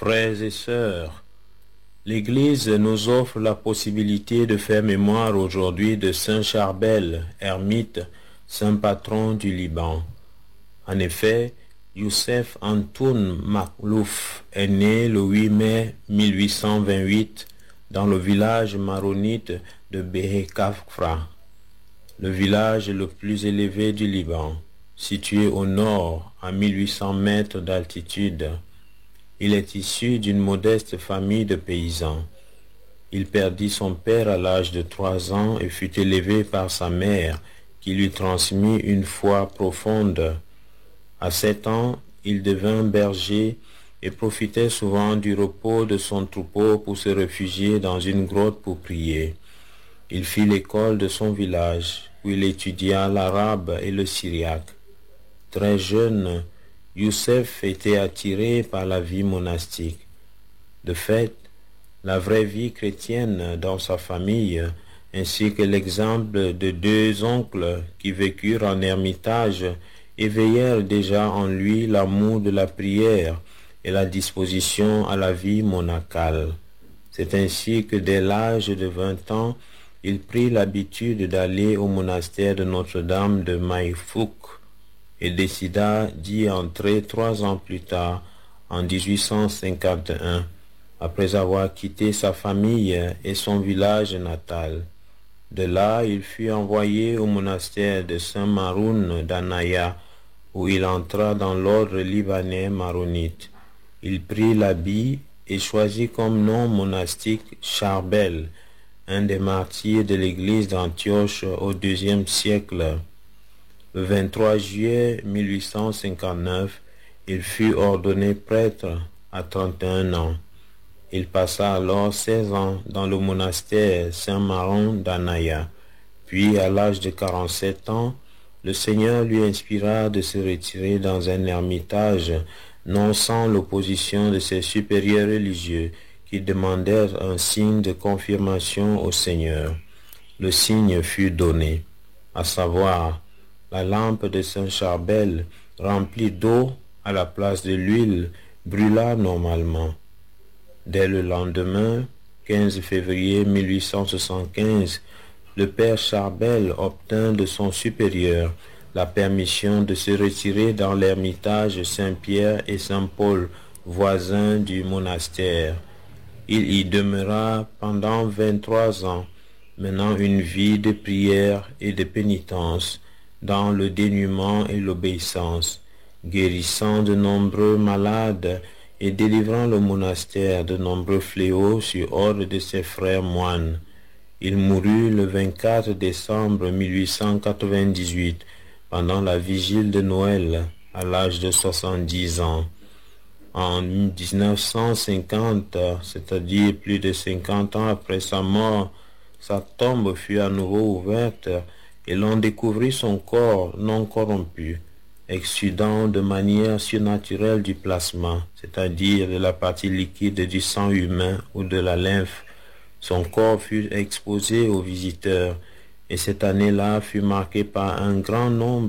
Frères et sœurs, l'Église nous offre la possibilité de faire mémoire aujourd'hui de Saint Charbel, ermite, saint patron du Liban. En effet, Youssef Antoun Makhlouf est né le 8 mai 1828 dans le village maronite de Behekafra, le village le plus élevé du Liban, situé au nord à 1800 mètres d'altitude. Il est issu d'une modeste famille de paysans. Il perdit son père à l'âge de 3 ans et fut élevé par sa mère, qui lui transmit une foi profonde. À 7 ans, il devint berger et profitait souvent du repos de son troupeau pour se réfugier dans une grotte pour prier. Il fit l'école de son village, où il étudia l'arabe et le syriaque. Très jeune, Youssef était attiré par la vie monastique. De fait, la vraie vie chrétienne dans sa famille, ainsi que l'exemple de 2 oncles qui vécurent en ermitage, éveillèrent déjà en lui l'amour de la prière et la disposition à la vie monacale. C'est ainsi que dès l'âge de 20 ans, il prit l'habitude d'aller au monastère de Notre-Dame de Maïfouk et décida d'y entrer 3 ans plus tard, en 1851, après avoir quitté sa famille et son village natal. De là, il fut envoyé au monastère de Saint-Maroun d'Anaya, où il entra dans l'ordre libanais maronite. Il prit l'habit et choisit comme nom monastique Charbel, un des martyrs de l'église d'Antioche au IIe siècle. Le 23 juillet 1859, il fut ordonné prêtre à 31 ans. Il passa alors 16 ans dans le monastère Saint-Maron d'Anaya. Puis, à l'âge de 47 ans, le Seigneur lui inspira de se retirer dans un ermitage, non sans l'opposition de ses supérieurs religieux qui demandèrent un signe de confirmation au Seigneur. Le signe fut donné, à savoir la lampe de Saint Charbel, remplie d'eau à la place de l'huile, brûla normalement. Dès le lendemain, 15 février 1875, le père Charbel obtint de son supérieur la permission de se retirer dans l'ermitage Saint-Pierre et Saint-Paul, voisins du monastère. Il y demeura pendant 23 ans, menant une vie de prière et de pénitence, dans le dénuement et l'obéissance, guérissant de nombreux malades et délivrant le monastère de nombreux fléaux sur ordre de ses frères moines. Il mourut le 24 décembre 1898, pendant la vigile de Noël, à l'âge de 70 ans. En 1950, c'est-à-dire plus de 50 ans après sa mort, sa tombe fut à nouveau ouverte et l'on découvrit son corps non corrompu, exsudant de manière surnaturelle du plasma, c'est-à-dire de la partie liquide du sang humain ou de la lymphe. Son corps fut exposé aux visiteurs et cette année-là fut marquée par un grand nombre